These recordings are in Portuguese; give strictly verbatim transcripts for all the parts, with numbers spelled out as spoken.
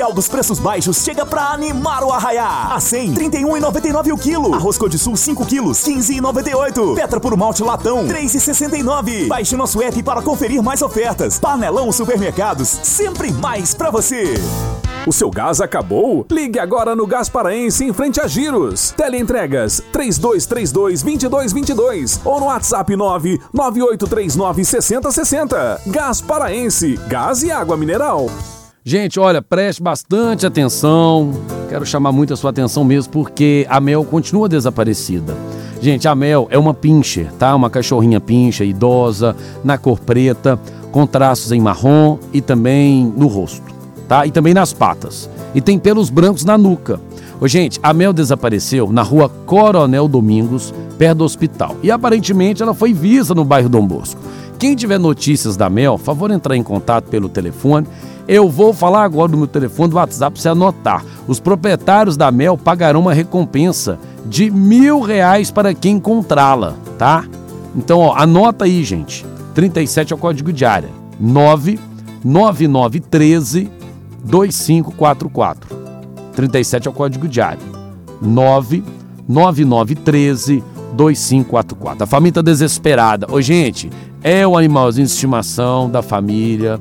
O dos preços baixos chega pra animar o arraiá. A cem, trinta e um reais e noventa e nove centavos o quilo. Arroz Codisul cinco quilos, quinze reais e noventa e oito centavos. Petra Puro Malte Latão, três reais e sessenta e nove centavos. Baixe nosso app para conferir mais ofertas. Panelão Supermercados, sempre mais pra você. O seu gás acabou? Ligue agora no Gás Paraense em frente a Giros. Teleentregas três dois três dois, dois dois dois dois ou no WhatsApp nove nove oito três nove, seis zero seis zero. Gás Paraense, gás e água mineral. Gente, olha, preste bastante atenção. Quero chamar muito a sua atenção mesmo porque a Mel continua desaparecida. Gente, a Mel é uma pincher, tá? Uma cachorrinha pincher, idosa, na cor preta, com traços em marrom e também no rosto. Tá? E também nas patas. E tem pelos brancos na nuca. Ô, gente, a Mel desapareceu na rua Coronel Domingos, perto do hospital. E aparentemente ela foi vista no bairro Dom Bosco. Quem tiver notícias da Mel, favor entrar em contato pelo telefone. Eu vou falar agora do meu telefone do WhatsApp para você anotar. Os proprietários da Mel pagarão uma recompensa de mil reais para quem encontrá-la, tá? Então, ó, anota aí, gente. trinta e sete é o código de área. nove nove nove um três dois cinco quatro quatro. trinta e sete é o código de área. nove nove nove um três dois cinco quatro quatro. A família está desesperada. Ô, gente, é o animalzinho de estimação da família.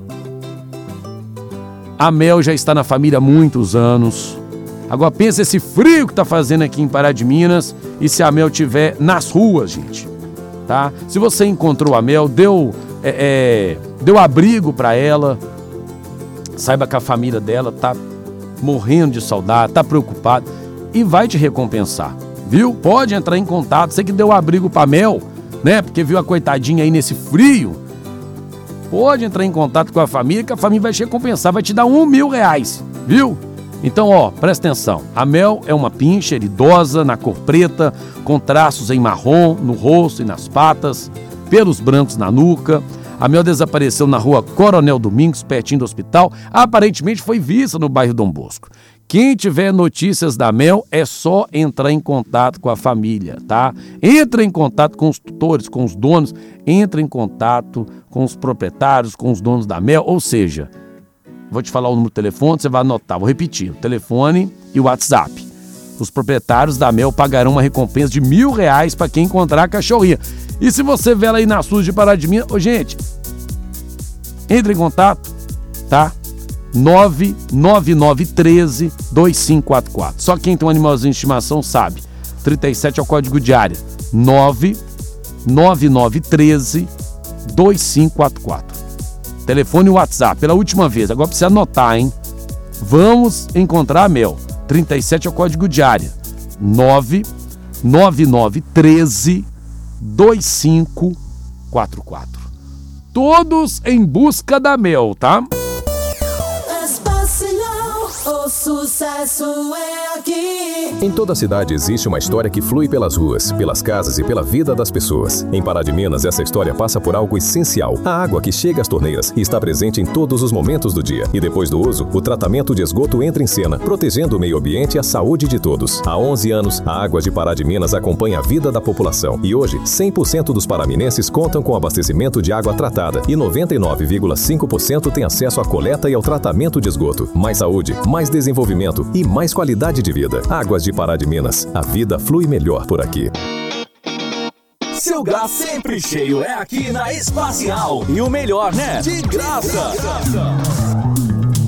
A Mel já está na família há muitos anos. Agora pensa esse frio que está fazendo aqui em Pará de Minas e se a Mel estiver nas ruas, gente. Tá? Se você encontrou a Mel, deu, é, é, deu abrigo para ela. Saiba que a família dela tá morrendo de saudade, tá preocupada e vai te recompensar, viu? Pode entrar em contato, você que deu abrigo pra Mel, né? Porque viu a coitadinha aí nesse frio. Pode entrar em contato com a família que a família vai te recompensar, vai te dar um mil reais, viu? Então, ó, presta atenção. A Mel é uma pincher idosa, na cor preta, com traços em marrom no rosto e nas patas, pelos brancos na nuca. A Mel desapareceu na rua Coronel Domingos, pertinho do hospital. Aparentemente foi vista no bairro Dom Bosco. Quem tiver notícias da Mel é só entrar em contato com a família, tá? Entra em contato com os tutores, com os donos. Entra em contato com os proprietários, com os donos da Mel. Ou seja, vou te falar o número do telefone, você vai anotar. Vou repetir, o telefone e o WhatsApp. Os proprietários da Mel pagarão uma recompensa de mil reais para quem encontrar a cachorrinha. E se você vê ela aí na Sul de Pará de Minas, ô, gente, entre em contato, tá? nove nove nove um três dois cinco quatro quatro. Só quem tem um animalzinho de estimação sabe. trinta e sete é o código de área. nove nove nove um três dois cinco quatro quatro. Telefone e WhatsApp, pela última vez. Agora precisa anotar, hein? Vamos encontrar a Mel. trinta e sete é o código de área. nove nove nove um três dois cinco quatro quatro. Todos em busca da Mel, tá? O sucesso é aqui. Em toda a cidade existe uma história que flui pelas ruas, pelas casas e pela vida das pessoas. Em Pará de Minas, essa história passa por algo essencial. A água que chega às torneiras e está presente em todos os momentos do dia. E depois do uso, o tratamento de esgoto entra em cena, protegendo o meio ambiente e a saúde de todos. Há onze anos, a Águas de Pará de Minas acompanha a vida da população. E hoje, cem por cento dos paraminenses contam com abastecimento de água tratada e noventa e nove vírgula cinco por cento têm acesso à coleta e ao tratamento de esgoto. Mais saúde, mais desenvolvimento e mais qualidade de vida. Águas de Pará de Minas. A vida flui melhor por aqui. Seu gás sempre cheio é aqui na Espacial. E o melhor, né? De graça. De graça.